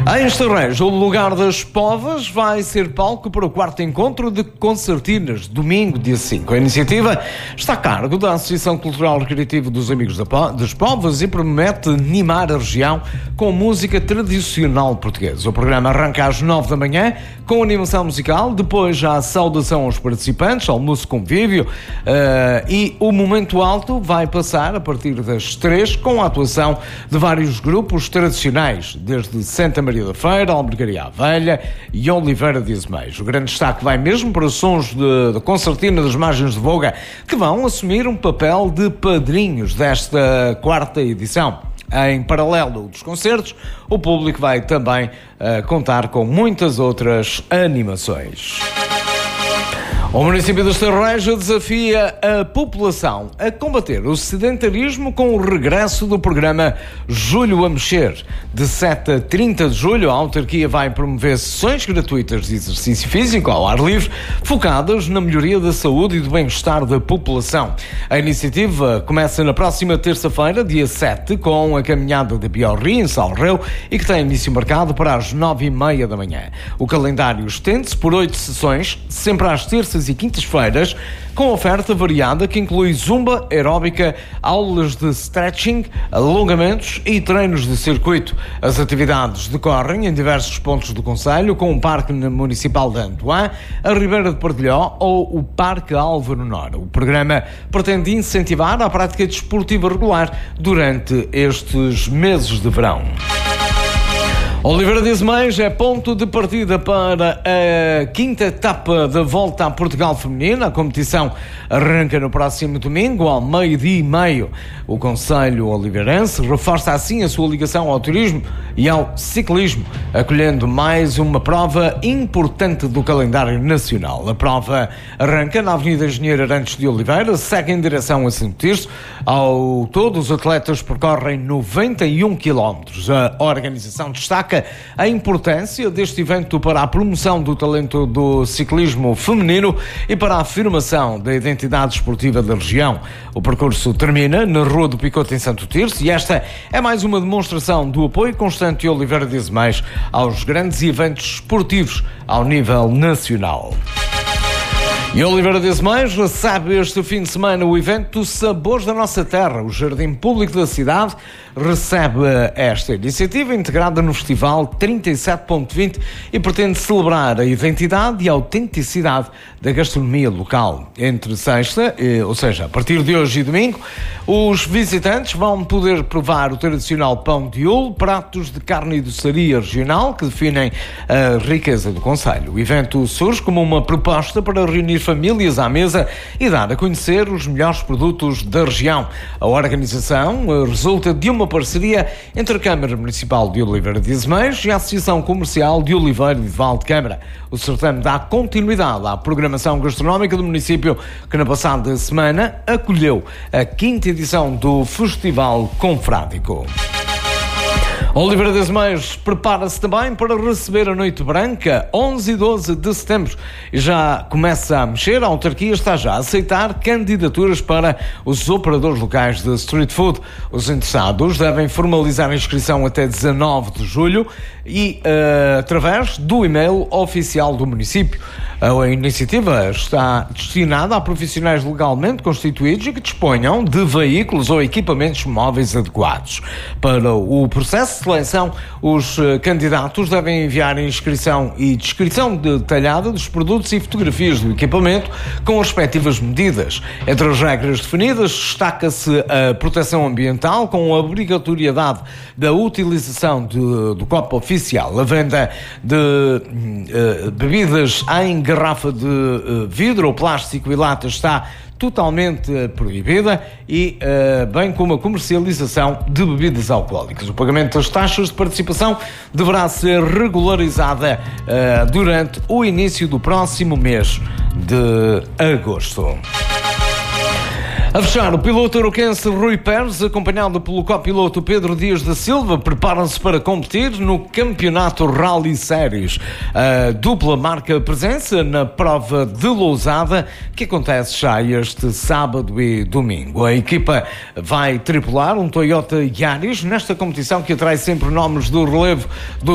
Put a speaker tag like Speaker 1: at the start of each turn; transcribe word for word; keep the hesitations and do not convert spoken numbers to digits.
Speaker 1: Em Estarrejo, o lugar das Povas vai ser palco para o quarto encontro de concertinas, domingo, dia cinco. A iniciativa está a cargo da Associação Cultural Recreativa dos Amigos das Povas e promete animar a região com música tradicional portuguesa. O programa arranca às nove da manhã com animação musical, depois já a saudação aos participantes, almoço convívio uh, e o momento alto vai passar a partir das três com a atuação de vários grupos tradicionais, desde Santa Maria da Feira, Albergaria à Velha e Oliveira de Azeméis. O grande destaque vai mesmo para os sons de, de concertina das Margens de Voga, que vão assumir um papel de padrinhos desta quarta edição. Em paralelo dos concertos, o público vai também uh, contar com muitas outras animações. O município de Estarrejo desafia a população a combater o sedentarismo com o regresso do programa Julho a Mexer. De sete a trinta de julho, a autarquia vai promover sessões gratuitas de exercício físico ao ar livre, focadas na melhoria da saúde e do bem-estar da população. A iniciativa começa na próxima terça-feira, dia sete, com a caminhada de Biorri, em Salreu, e que tem início marcado para as nove e meia da manhã. O calendário estende-se por oito sessões, sempre às terças e quintas-feiras, com oferta variada que inclui zumba, aeróbica, aulas de stretching, alongamentos e treinos de circuito. As atividades decorrem em diversos pontos do concelho, com o Parque Municipal de Antoine, a Ribeira de Pardilhó ou o Parque Álvaro Nora. O programa pretende incentivar a prática desportiva regular durante estes meses de verão. Oliveira de Azeméis é ponto de partida para a quinta etapa da Volta a Portugal Feminina. A competição arranca no próximo domingo, ao meio-dia e meio. O concelho oliveirense reforça assim a sua ligação ao turismo e ao ciclismo, acolhendo mais uma prova importante do calendário nacional. A prova arranca na Avenida Engenheiro Arantes de Oliveira, segue em direção a Santo Tirso. Ao todo, os atletas percorrem noventa e um quilómetros. A organização destaca a importância deste evento para a promoção do talento do ciclismo feminino e para a afirmação da identidade esportiva da região. O percurso termina na Rua do Picoto, em Santo Tirso, e esta é mais uma demonstração do apoio constante de Oliveira de Azeméis aos grandes eventos esportivos ao nível nacional. E Oliveira de Azeméis recebe este fim de semana o evento Sabores da Nossa Terra. O Jardim Público da cidade recebe esta iniciativa integrada no Festival trinta e sete ponto vinte e pretende celebrar a identidade e a autenticidade da gastronomia local. Entre sexta, ou seja, a partir de hoje e domingo, os visitantes vão poder provar o tradicional pão de ouro, pratos de carne e doçaria regional que definem a riqueza do concelho. O evento surge como uma proposta para reunir famílias à mesa e dar a conhecer os melhores produtos da região. A organização resulta de uma parceria entre a Câmara Municipal de Oliveira de Azeméis e a Associação Comercial de Oliveira de Valdecâmara. O certame dá continuidade à programação gastronómica do município, que na passada semana acolheu a quinta edição do Festival Confrádico. Oliveira de Azeméis prepara-se também para receber a Noite Branca, onze e doze de setembro. E já começa a mexer, a autarquia está já a aceitar candidaturas para os operadores locais de street food. Os interessados devem formalizar a inscrição até dezanove de julho e uh, através do e-mail oficial do município. A iniciativa está destinada a profissionais legalmente constituídos e que disponham de veículos ou equipamentos móveis adequados. Para o processo de seleção, os candidatos devem enviar a inscrição e descrição detalhada dos produtos e fotografias do equipamento com as respectivas medidas. Entre as regras definidas, destaca-se a proteção ambiental com a obrigatoriedade da utilização de, do copo oficial, a venda de uh, bebidas em garrafa de uh, vidro ou plástico e lata está totalmente uh, proibida e uh, bem como a comercialização de bebidas alcoólicas. O pagamento das taxas de participação deverá ser regularizada uh, durante o início do próximo mês de agosto. A fechar, o piloto aroquense Rui Pérez, acompanhado pelo copiloto Pedro Dias da Silva, preparam-se para competir no Campeonato Rally Séries. A dupla marca presença na prova de Lousada, que acontece já este sábado e domingo. A equipa vai tripular um Toyota Yaris nesta competição que atrai sempre nomes do relevo do